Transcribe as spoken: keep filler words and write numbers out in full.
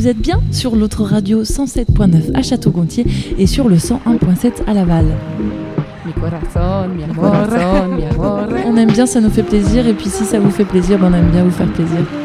vous êtes bien sur l'autre radio cent sept point neuf à Château-Gontier et sur le cent un point sept à Laval. Mi corazón, mi amor, mi amor. On aime bien, ça nous fait plaisir, et puis si ça vous fait plaisir, ben on aime bien vous faire plaisir.